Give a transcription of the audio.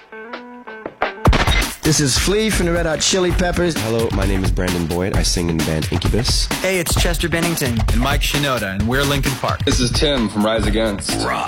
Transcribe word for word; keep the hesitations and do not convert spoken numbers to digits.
This is Flea from the Red Hot Chili Peppers. Hello, my name is Brandon Boyd. I sing in the band Incubus. Hey, it's Chester Bennington. And Mike Shinoda, and we're Linkin Park. This is Tim from Rise Against. Rise.